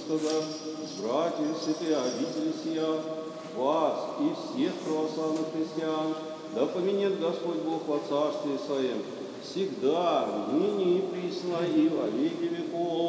Господа, братья и святые обители сия, вас и всех православных христиан, да поменет Господь Бог во Царстве Своем, всегда, ныне и присно, и во веки веков.